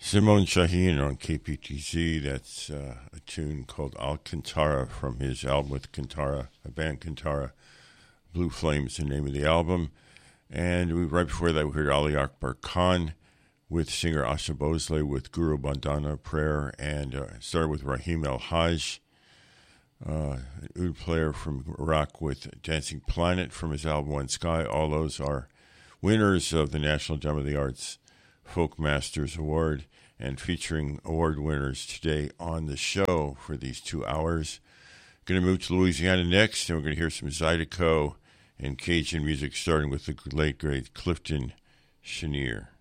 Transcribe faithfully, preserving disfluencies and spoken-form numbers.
Simone Shaheen on K P T Z. That's uh, a tune called Alcantara from his album with Kantara, a band Kantara. Blue Flame is the name of the album. And we, right before that, we heard Ali Akbar Khan with singer Asha Bhosle with Guru Bandhana Prayer, and uh, started with Rahim El Hajj, uh, an oud player from Iraq with Dancing Planet from his album One Sky. All those are winners of the National Drum of the Arts Folk Masters Award, and featuring award winners today on the show for these two hours. Going to move to Louisiana next, and we're going to hear some Zydeco and Cajun music, starting with the late, great Clifton Chenier.